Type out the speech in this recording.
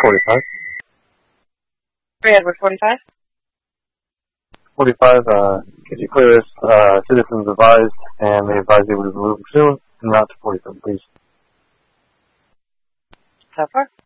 45. 3 Edward 45. 45, could you clear this, citizens advised, and they advise you to move soon, and not to 47, please. So far.